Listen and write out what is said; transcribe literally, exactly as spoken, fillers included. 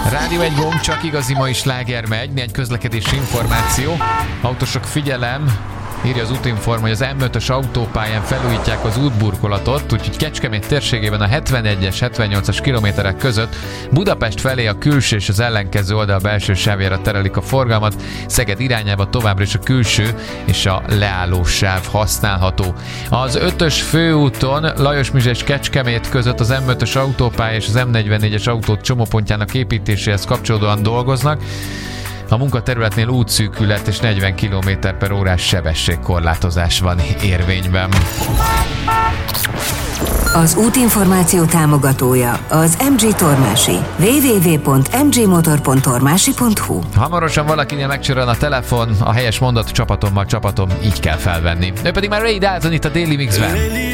Rádió egy gomb, csak igazi mai sláger megy, egy közlekedési információ. Autósok figyelem, írja az Útinform, hogy az em ötös autópályán felújítják az útburkolatot, úgyhogy Kecskemét térségében a hetvenegyes, hetvennyolcas kilométerek között Budapest felé a külső és az ellenkező oldal belső sávjára terelik a forgalmat, Szeged irányába továbbra is a külső és a leálló sáv használható. Az ötös főúton Lajos-Mizse és Kecskemét között az em ötös autópálya és az em negyvennégyes autó csomópontjának építéséhez kapcsolódóan dolgoznak. A munkaterületnél útszűkület és negyven kilométer per órás sebességkorlátozás van érvényben. Az útinformáció támogatója az em gé Tormási. double-u double-u double-u pont em gé motor pont tormási pont hu. Hamarosan valakinél megcsörön a telefon, a helyes mondat csapatommal csapatom, így kell felvenni. Ő pedig már Ray Dalton itt a Daily Mixben.